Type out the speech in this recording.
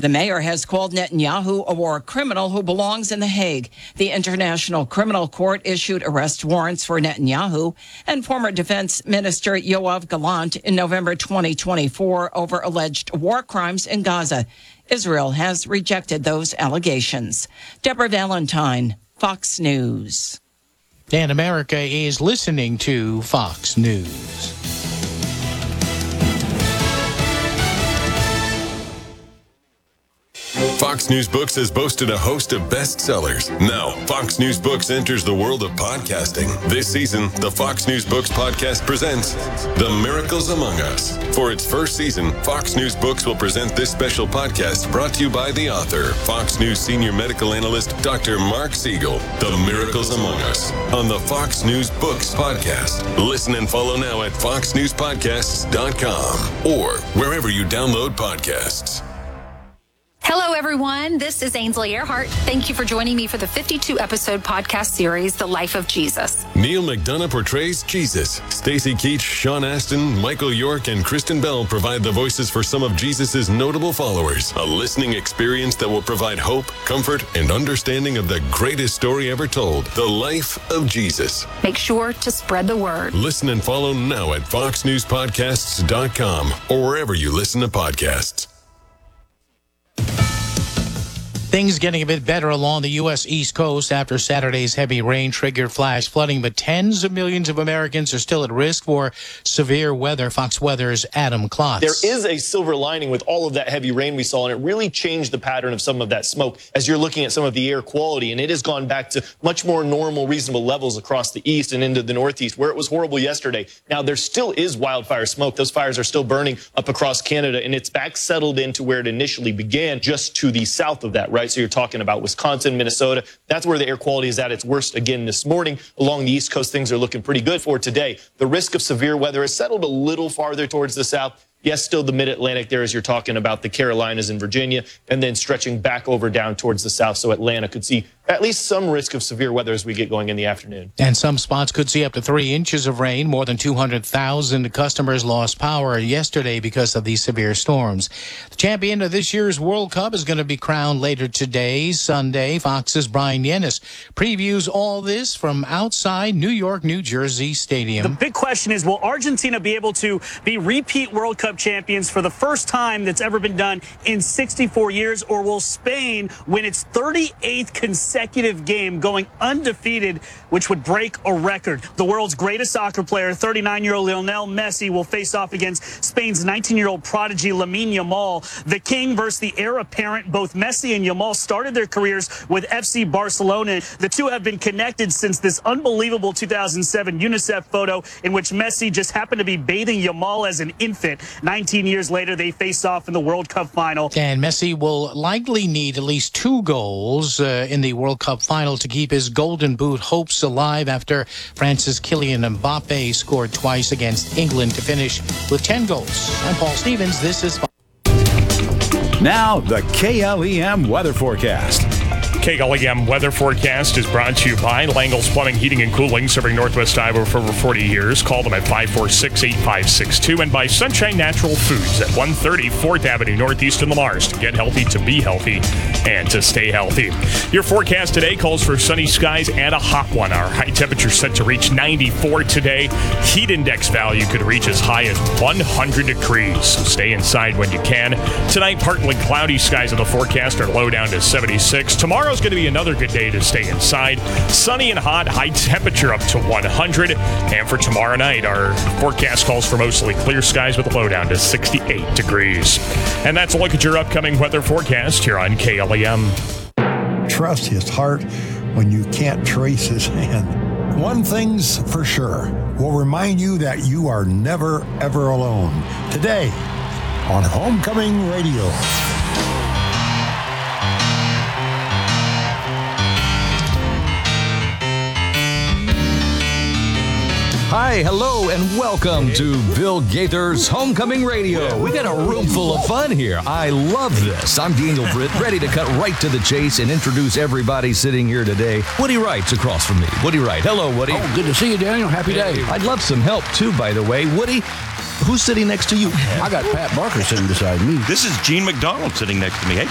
The mayor has called Netanyahu a war criminal who belongs in The Hague. The International Criminal Court issued arrest warrants for Netanyahu and former Defense Minister Yoav Gallant in November 2024 over alleged war crimes in Gaza. Israel has rejected those allegations. Deborah Valentine, Fox News. And America is listening to Fox News. Fox News Books has boasted a host of bestsellers. Now, Fox News Books enters the world of podcasting. This season, the Fox News Books podcast presents The Miracles Among Us. For its first season, Fox News Books will present this special podcast brought to you by the author, Fox News senior medical analyst, Dr. Mark Siegel. The Miracles Among Us on the Fox News Books podcast. Listen and follow now at foxnewspodcasts.com or wherever you download podcasts. Hello, everyone. This is Ainsley Earhart. Thank you for joining me for the 52-episode podcast series, The Life of Jesus. Neil McDonough portrays Jesus. Stacey Keach, Sean Astin, Michael York, and Kristen Bell provide the voices for some of Jesus' notable followers. A listening experience that will provide hope, comfort, and understanding of the greatest story ever told, the life of Jesus. Make sure to spread the word. Listen and follow now at foxnewspodcasts.com or wherever you listen to podcasts. Things getting a bit better along the U.S. East Coast after Saturday's heavy rain triggered flash flooding, but tens of millions of Americans are still at risk for severe weather. Fox Weather's Adam Klotz. There is a silver lining with all of that heavy rain we saw, and it really changed the pattern of some of that smoke as you're looking at some of the air quality, and it has gone back to much more normal, reasonable levels across the east and into the northeast, where it was horrible yesterday. Now, there still is wildfire smoke. Those fires are still burning up across Canada, and it's back settled into where it initially began, just to the south of that, right? So you're talking about Wisconsin, Minnesota. That's where the air quality is at its worst again this morning. Along the East Coast, things are looking pretty good for today. The risk of severe weather has settled a little farther towards the south. Yes, still the mid-Atlantic there as you're talking about the Carolinas and Virginia, and then stretching back over down towards the south. So Atlanta could see at least some risk of severe weather as we get going in the afternoon. And some spots could see up to 3 inches of rain. More than 200,000 customers lost power yesterday because of these severe storms. The champion of this year's World Cup is going to be crowned later today, Sunday. Fox's Brian Yennis previews all this from outside New York, New Jersey Stadium. The big question is, will Argentina be able to be repeat World Cup champions for the first time that's ever been done in 64 years, or will Spain win its 38th consecutive game going undefeated, which would break a record? The world's greatest soccer player, 39-year-old Lionel Messi, will face off against Spain's 19-year-old prodigy Lamine Yamal. The king versus the heir apparent. Both Messi and Yamal started their careers with FC Barcelona. The two have been connected since this unbelievable 2007 UNICEF photo in which Messi just happened to be bathing Yamal as an infant. 19 years later, they face off in the World Cup final. And Messi will likely need at least 2 goals in the World Cup final to keep his Golden Boot hopes alive after France's Kylian Mbappe scored twice against England to finish with 10 goals. I'm Paul Stevens. This is... Now, the KLEM weather forecast. KLEM weather forecast is brought to you by Langle's Plumbing, Heating, and Cooling, serving Northwest Iowa for over 40 years. Call them at 546-8562. And by Sunshine Natural Foods at 130 4th Avenue Northeast in Lamars. To get healthy, to be healthy, and to stay healthy. Your forecast today calls for sunny skies and a hot one. Our high temperature set to reach 94 today. Heat index value could reach as high as 100 degrees. So stay inside when you can. Tonight, partly cloudy skies in the forecast are low down to 76. Tomorrow's going to be another good day to stay inside. Sunny and hot, high temperature up to 100. And for tomorrow night, our forecast calls for mostly clear skies with a low down to 68 degrees. And that's a look at your upcoming weather forecast here on KLEM. Trust his heart when you can't trace his hand. One thing's for sure, we'll remind you that you are never, ever alone. Today on Homecoming Radio. Hi, hello, and welcome to Bill Gaither's Homecoming Radio. We got a room full of fun here. I love this. I'm Daniel Britt, ready to cut right to the chase and introduce everybody sitting here today. Woody Wright's across from me. Woody Wright. Hello, Woody. Oh, good to see you, Daniel. Happy day. I'd love some help, too, by the way. Woody, who's sitting next to you? I got Pat Barker sitting beside me. This is Gene McDonald sitting next to me. Hey,